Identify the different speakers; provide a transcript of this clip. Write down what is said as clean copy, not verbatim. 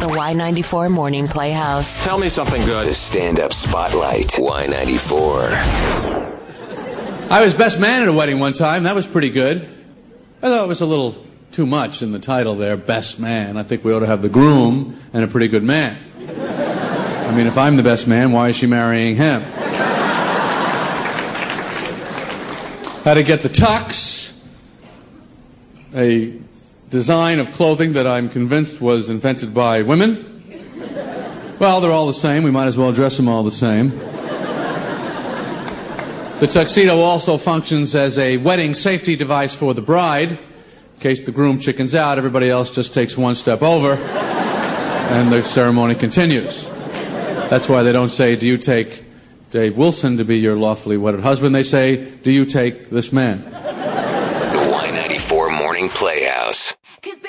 Speaker 1: The Y94 Morning Playhouse.
Speaker 2: Tell me something good.
Speaker 3: The stand-up spotlight. Y94.
Speaker 4: I was best man at a wedding one time. That was pretty good. I thought it was a little too much in the title there, best man. I think we ought to have the groom and a pretty good man. I mean, if I'm the best man, why is she marrying him? How to get the tux, a design of clothing that I'm convinced was invented by women. Well, they're all the same. We might as well dress them all the same. The tuxedo also functions as a wedding safety device for the bride. In case the groom chickens out, everybody else just takes one step over, and the ceremony continues. That's why they don't say, do you take Dave Wilson to be your lawfully wedded husband? They say, do you take this man?
Speaker 3: The Y94 Morning Playhouse.